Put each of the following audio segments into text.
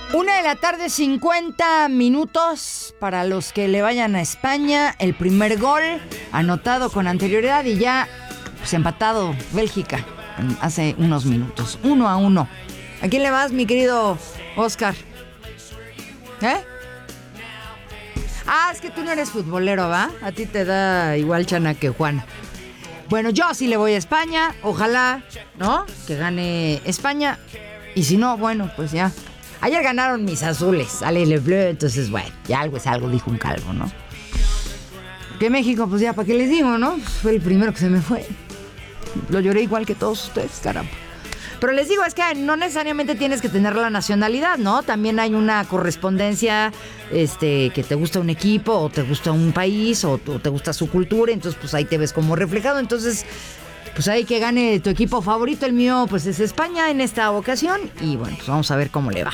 1:50 p.m. para los que le vayan a España. El primer gol anotado con anterioridad y ya pues, empatado Bélgica hace unos minutos. 1-1. ¿A quién le vas, mi querido Oscar? Es que tú no eres futbolero, ¿va? A ti te da igual chana que Juan. Bueno, yo sí le voy a España. Ojalá, ¿no? Que gane España. Y si no, bueno, pues ya. Ayer ganaron mis azules, Allez les Bleus, entonces bueno, ya algo es algo, dijo un calvo, ¿no? Que México, pues ya, ¿para qué les digo, no? Fue el primero que se me fue. Lo lloré igual que todos ustedes, caramba. Pero les digo, es que no necesariamente tienes que tener la nacionalidad, ¿no? También hay una correspondencia, que te gusta un equipo, o te gusta un país, o te gusta su cultura, entonces pues ahí te ves como reflejado, entonces... Pues ahí que gane tu equipo favorito. El mío pues es España en esta ocasión. Y bueno, pues vamos a ver cómo le va.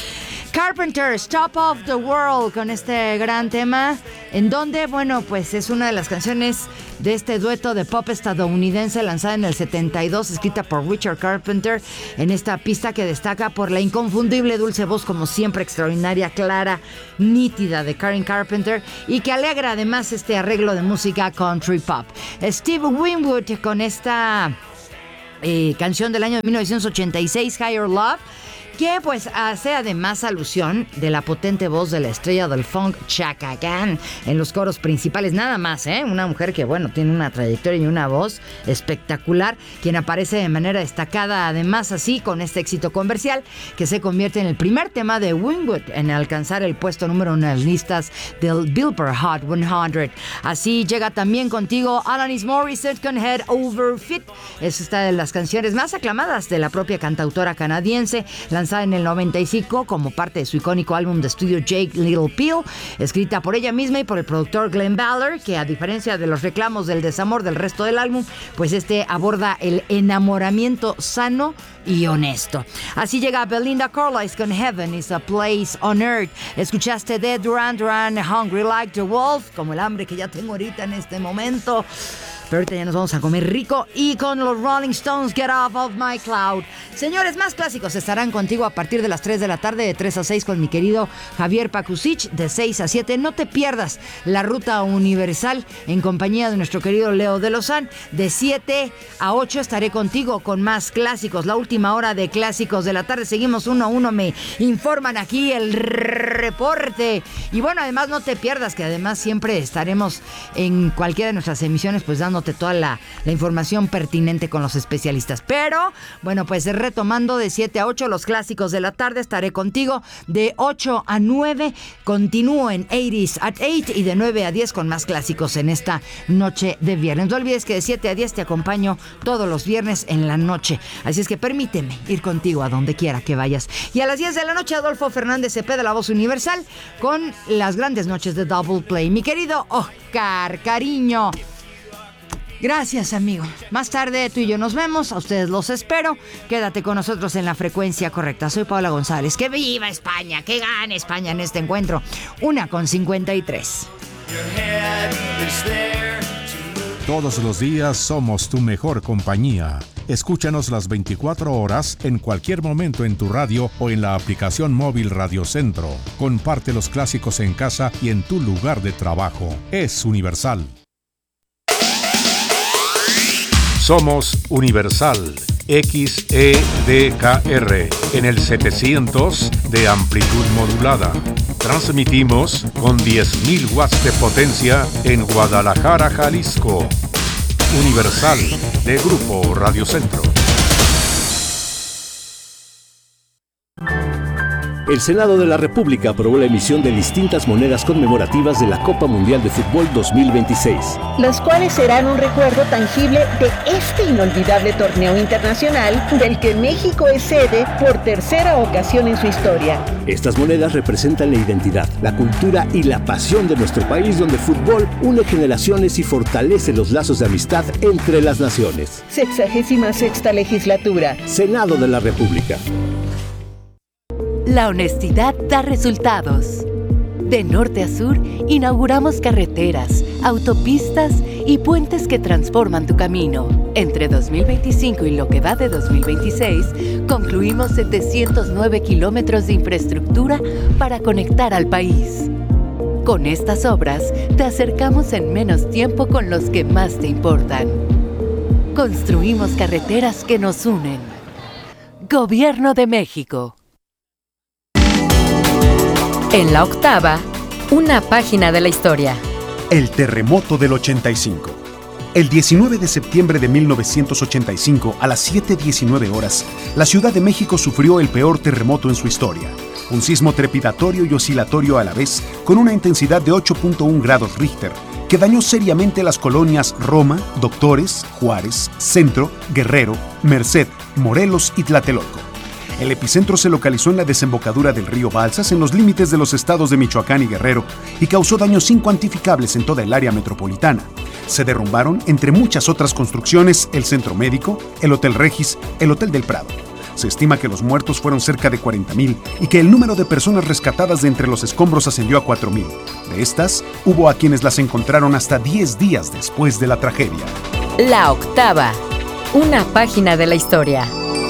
Carpenters, Top of the World, con este gran tema, en donde, bueno, pues es una de las canciones de este dueto de pop estadounidense lanzada en el 72, escrita por Richard Carpenter, en esta pista que destaca por la inconfundible dulce voz, como siempre extraordinaria, clara, nítida de Karen Carpenter, y que alegra además este arreglo de música country pop. Steve Winwood con esta canción del año de 1986, Higher Love, que pues hace además alusión de la potente voz de la estrella del funk Chaka Khan en los coros principales, nada más, una mujer que bueno, tiene una trayectoria y una voz espectacular, quien aparece de manera destacada además así con este éxito comercial que se convierte en el primer tema de Winwood en alcanzar el puesto número 1 en las listas del Billboard Hot 100. Así llega también contigo Alanis Morissette con Head Over Feet. Es esta de las canciones más aclamadas de la propia cantautora canadiense, lanzada en el 95 como parte de su icónico álbum de estudio Jake Little Pill, escrita por ella misma y por el productor Glenn Ballard, que a diferencia de los reclamos del desamor del resto del álbum, pues aborda el enamoramiento sano y honesto. Así llega Belinda Carlisle con Heaven is a Place on Earth. Escuchaste de Duran Duran, Hungry Like the Wolf, como el hambre que ya tengo ahorita en este momento. Pero ahorita ya nos vamos a comer rico. Y con los Rolling Stones, Get Off of My Cloud. Señores, más clásicos estarán contigo a partir de las 3 de la tarde, de 3 a 6 con mi querido Javier Pakusich, de 6 a 7. No te pierdas la Ruta Universal en compañía de nuestro querido Leo de Lozán. De 7 a 8 estaré contigo con más clásicos. La última hora de clásicos de la tarde. Seguimos 1 a 1. Me informan aquí el reporte. Y bueno, además no te pierdas que además siempre estaremos en cualquiera de nuestras emisiones pues dándote toda la información pertinente con los especialistas. Pero, bueno, pues retomando de 7 a 8 los clásicos de la tarde, estaré contigo de 8 a 9. Continúo en 80s at 8 y de 9 a 10 con más clásicos en esta noche de viernes. No olvides que de 7 a 10 te acompaño todos los viernes en la noche. Así es que permíteme ir contigo a donde quiera que vayas. Y a las 10 de la noche, Adolfo Fernández Cepeda, la voz universal, con las grandes noches de Double Play. Mi querido Oscar, cariño. Gracias, amigo. Más tarde tú y yo nos vemos. A ustedes los espero. Quédate con nosotros en la frecuencia correcta. Soy Paola González. ¡Que viva España! ¡Que gane España en este encuentro! 1:53. Todos los días somos tu mejor compañía. Escúchanos las 24 horas en cualquier momento en tu radio o en la aplicación móvil Radio Centro. Comparte los clásicos en casa y en tu lugar de trabajo. Es Universal. Somos Universal XEDKR en el 700 de amplitud modulada. Transmitimos con 10.000 watts de potencia en Guadalajara, Jalisco. Universal de Grupo Radio Centro. El Senado de la República aprobó la emisión de distintas monedas conmemorativas de la Copa Mundial de Fútbol 2026. Las cuales serán un recuerdo tangible de este inolvidable torneo internacional del que México es sede por tercera ocasión en su historia. Estas monedas representan la identidad, la cultura y la pasión de nuestro país, donde el fútbol une generaciones y fortalece los lazos de amistad entre las naciones. 66ª legislatura. Senado de la República. La honestidad da resultados. De norte a sur, inauguramos carreteras, autopistas y puentes que transforman tu camino. Entre 2025 y lo que va de 2026, concluimos 709 kilómetros de infraestructura para conectar al país. Con estas obras, te acercamos en menos tiempo con los que más te importan. Construimos carreteras que nos unen. Gobierno de México. En la octava, una página de la historia. El terremoto del 85. El 19 de septiembre de 1985, a las 7:19 horas, la Ciudad de México sufrió el peor terremoto en su historia. Un sismo trepidatorio y oscilatorio a la vez, con una intensidad de 8.1 grados Richter, que dañó seriamente las colonias Roma, Doctores, Juárez, Centro, Guerrero, Merced, Morelos y Tlatelolco. El epicentro se localizó en la desembocadura del río Balsas, en los límites de los estados de Michoacán y Guerrero, y causó daños incuantificables en toda el área metropolitana. Se derrumbaron, entre muchas otras construcciones, el Centro Médico, el Hotel Regis, el Hotel del Prado. Se estima que los muertos fueron cerca de 40,000 y que el número de personas rescatadas de entre los escombros ascendió a 4,000. De estas, hubo a quienes las encontraron hasta 10 días después de la tragedia. La octava, una página de la historia.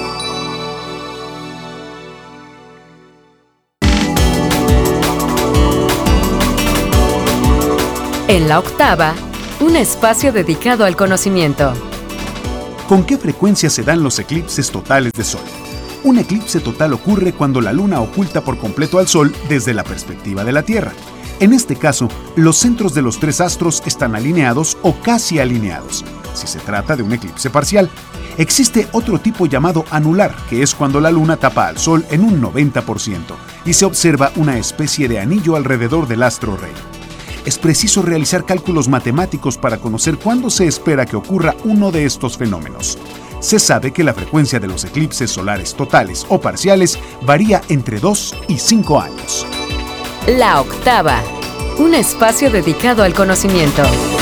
En la octava, un espacio dedicado al conocimiento. ¿Con qué frecuencia se dan los eclipses totales de Sol? Un eclipse total ocurre cuando la Luna oculta por completo al Sol desde la perspectiva de la Tierra. En este caso, los centros de los 3 astros están alineados o casi alineados, si se trata de un eclipse parcial. Existe otro tipo llamado anular, que es cuando la Luna tapa al Sol en un 90% y se observa una especie de anillo alrededor del astro rey. Es preciso realizar cálculos matemáticos para conocer cuándo se espera que ocurra uno de estos fenómenos. Se sabe que la frecuencia de los eclipses solares totales o parciales varía entre 2 y 5 años. La octava, un espacio dedicado al conocimiento.